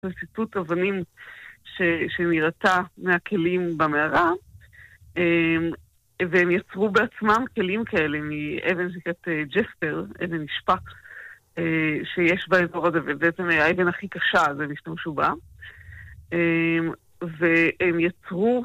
ציטוט אבנים שנראתה מהכלים במערה, והם יצרו בעצמם כלים כאלה מאבן שקט ג'ספר, אבן נשפה, שיש באזור הזה, ובעצם האבן הכי קשה, זה משתמשו בה. והם יצרו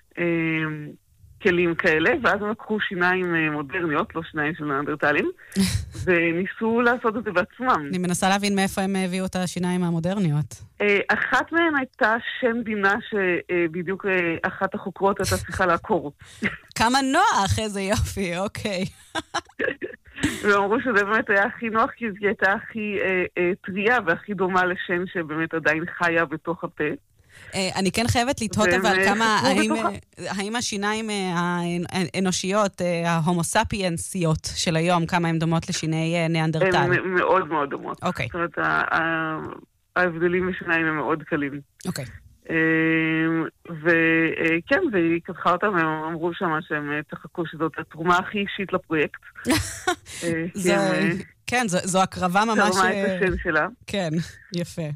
כלים כאלה, ואז הם לקחו שיניים מודרניות, לא שיניים של נאנדרטלים, וניסו לעשות את זה בעצמם. אני מנסה להבין מאיפה הם הביאו את השיניים המודרניות. אחת מהן הייתה שם דינה שבדיוק אחת החוקרות הייתה צריכה לעקור. כמה נוח, איזה יופי, אוקיי. ואמרו שזה באמת היה הכי נוח, כי היא הייתה הכי טריה והכי דומה לשם שבאמת עדיין חיה בתוך הפה. אני כן חייבת לתהות אבל כמה, האם השיניים האנושיות, ההומוספיאנסיות של היום, כמה הן דומות לשיני ניאנדרטל? הן מאוד מאוד דומות. אוקיי. זאת אומרת, ההבדלים בשיניים הם מאוד קלים. אוקיי. וכן, והיא קדחה אותם, הם אמרו שם שהם צחקו שזאת התרומה הכי אישית לפרויקט. כן, זו הקרבה ממש... תרמה את השם שלה. כן, יפה.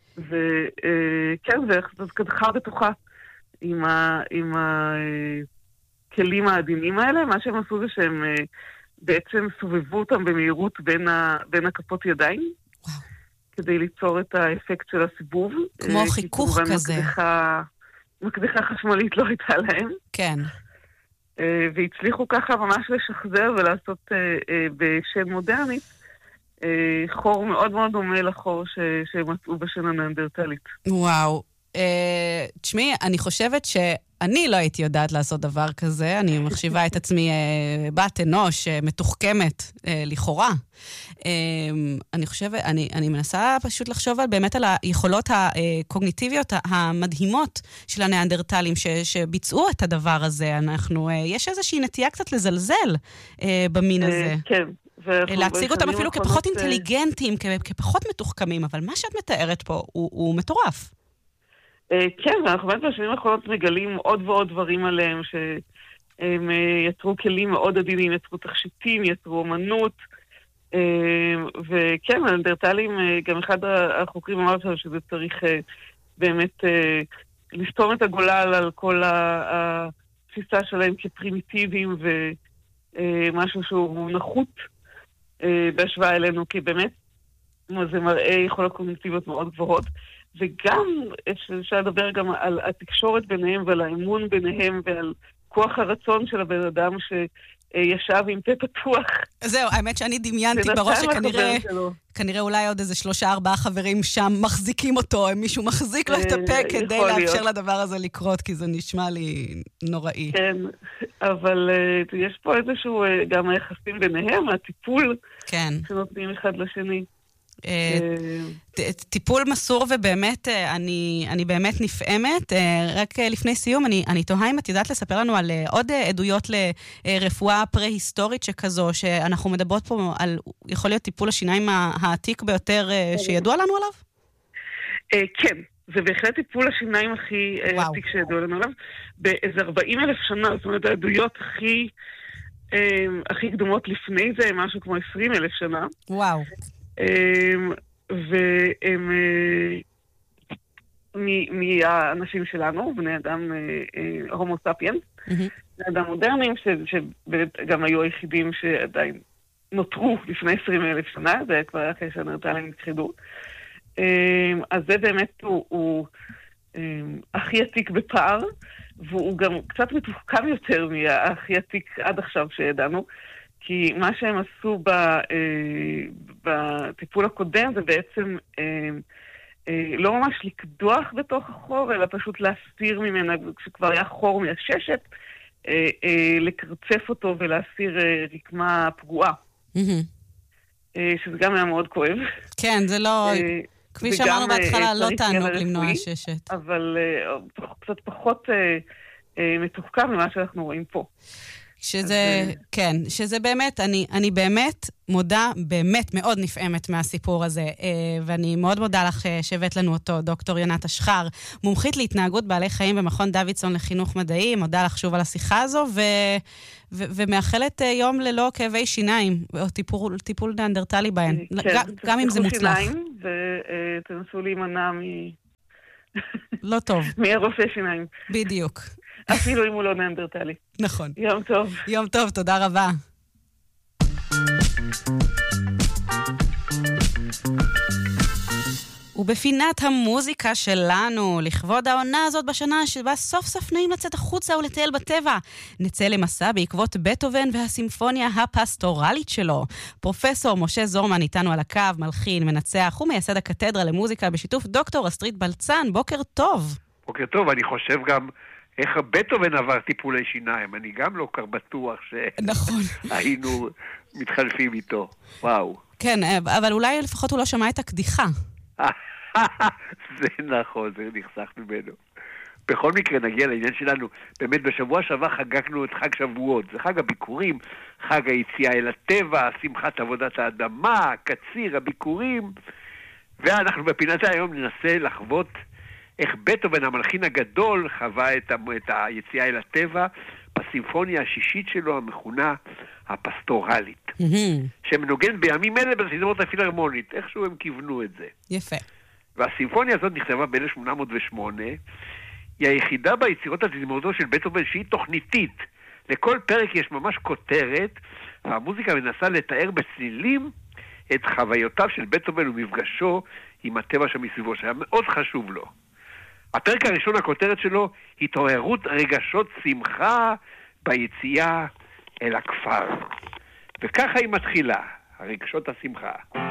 וכן, זאת קדחה בטוחה עם הכלים העדינים האלה. מה שהם עשו זה שהם בעצם סובבו אותם במהירות בין הכפות ידיים. וואו. כדי ליצור את האפקט של הסיבוב. כמו חיכוך כזה. מקדחה חשמלית לא הייתה להם. כן. והצליחו ככה ממש לשחזר ולעשות בשן מודרנית חור מאוד מאוד דומה לחור שמצאו בשן הנאנדרטלית. וואו. תשמעי, אני חושבת שאני לא הייתי יודעת לעשות דבר כזה. אני מחשיבה את עצמי בת אנוש מתוחכמת לכאורה. אני חושבת, אני מנסה פשוט לחשוב באמת על היכולות הקוגניטיביות המדהימות של הניאנדרטלים שביצעו את הדבר הזה. יש איזושהי נטייה קצת לזלזל במין הזה. כן. להציג אותם אפילו כפחות אינטליגנטים, כפחות מתוחכמים, אבל מה שאת מתארת פה הוא מטורף. כן, ואנחנו באמת בשנים האחרונות מגלים עוד ועוד דברים עליהם, שהם יצרו כלים מאוד עדינים, יצרו תכשיטים, יצרו אומנות, וכן, הנאנדרטלים, גם אחד החוקרים אמר שזה צריך באמת לסתום את הגולל על כל התפיסה שלהם כפרימיטיביים, ומשהו שהוא נחות בהשוואה אלינו, כי באמת זה מראה יכולות קוגניטיביות מאוד גבוהות, וגם אפשר לדבר גם על התקשורת ביניהם ועל האמון ביניהם ועל כוח הרצון של הבן אדם שישב עם פה פתוח. זהו, האמת שאני דמיינתי בראש שכנראה אולי עוד איזה 3-4 חברים שם מחזיקים אותו, מישהו מחזיק לו את הפה כדי לאפשר לדבר הזה לקרות, כי זה נשמע לי נוראי. כן, אבל יש פה איזשהו גם היחסים ביניהם, הטיפול שנותנים אחד לשני. טיפול מסור ובאמת אני באמת נפעמת. רק לפני סיום אני תוהה אם את יודעת לספר לנו על עוד עדויות לרפואה פרה-היסטורית שכזו, שאנחנו מדברות פה על יכול להיות טיפול השיניים העתיק ביותר שידוע לנו עליו? כן, זה בהחלט טיפול השיניים הכי עתיק שידוע לנו עליו באיזה 40,000 שנה. זאת אומרת, העדויות הכי קדומות לפני זה משהו כמו 20,000 שנה. וואו. והם מהאנשים שלנו, בני אדם הומו ספיאנס, בני אדם מודרניים, שגם היו היחידים שעדיין נותרו לפני 20,000 שנה, זה כבר אחרי שהנאנדרטלים נכחדו. אז זה באמת הוא הכי עתיק בפער, והוא גם קצת מתוחכם יותר מהכי עתיק עד עכשיו שידענו, כי מה שהם עשו בטיפול הקודם זה בעצם לא ממש לקדוח בתוך החור, אלא פשוט להסיר ממנה, כשכבר היה חור מהששת, לקרצף אותו ולהסיר רקמה פגועה. שזה גם היה מאוד כואב. כן, זה לא... כפי שאמרנו בהתחלה, לא תענוג למנוע הששת. אבל קצת פחות מתוחכם ממה שאנחנו רואים פה. כן, שזה באמת, אני באמת מודה, באמת מאוד נפעמת מהסיפור הזה, ואני מאוד מודה לך שהבאת לנו אותו, דוקטור יונת אשחר, מומחית להתנהגות בעלי חיים במכון דוידסון לחינוך מדעי. מודה לך שוב על השיחה הזו, ומאחלת יום ללא כאבי שיניים, או טיפול ניאנדרטלי בהן, גם אם זה מוצלח. ותנסו להימנע לא טוב. מהרופא שיניים. בדיוק. אפילו אם הוא לא נאנדרטלי. נכון. יום טוב. יום טוב, תודה רבה. ובפינת המוזיקה שלנו, לכבוד העונה הזאת בשנה שבה סוף סוף נעים לצאת החוצה ולטייל בטבע, נצא למסע בעקבות בטהובן והסימפוניה הפסטורלית שלו. פרופסור משה זורמן איתנו על הקו, מלחין, מנצח ומייסד הקתדרה למוזיקה בשיתוף דוקטור אסטרית בלצן. בוקר טוב. בוקר טוב, אני חושב גם איך בטהובן עבר טיפולי שיניים. אני גם לא כך בטוח שהיינו מתחלפים איתו. וואו. כן, אבל אולי לפחות הוא לא שמע את הקדיחה. זה נכון, זה נחסך ממנו. בכל מקרה נגיע לעניין שלנו. באמת בשבוע שעבר חגגנו את חג שבועות. זה חג הביקורים, חג היציאה אל הטבע, שמחת עבודת האדמה, קציר, הביקורים. ואנחנו בפינת היום ננסה לחוות איך בטהובן המלחין הגדול חווה את היציאה אל הטבע בסימפוניה השישית שלו המכונה הפסטורלית. שמנוגן בימים אלה בזמרת הפילהרמונית. איכשהו הם כיוונו את זה. יפה. והסימפוניה הזאת נכתבה ב-1808. היא היחידה ביצירות התזמורתיות של בטהובן שהיא תוכניתית. לכל פרק יש ממש כותרת, והמוזיקה מנסה לתאר בצלילים את חוויותיו של בטהובן ומפגשו עם הטבע שמסביבו, שהיה מאוד חשוב לו. הפרק הראשון, הכותרת שלו, התעוררות רגשות שמחה ביציאה אל הכפר. וככה היא מתחילה, הרגשות השמחה.